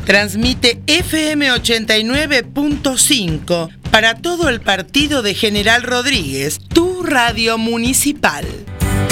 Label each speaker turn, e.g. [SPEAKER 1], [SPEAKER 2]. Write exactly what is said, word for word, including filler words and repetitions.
[SPEAKER 1] Transmite F M ochenta y nueve punto cinco para todo el partido de General Rodríguez, tu radio municipal.